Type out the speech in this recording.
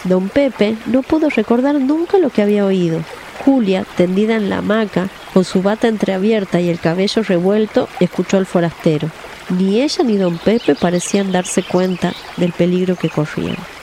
Don Pepe no pudo recordar nunca lo que había oído. Julia, tendida en la hamaca, con su bata entreabierta y el cabello revuelto, escuchó al forastero. Ni ella ni don Pepe parecían darse cuenta del peligro que corrían.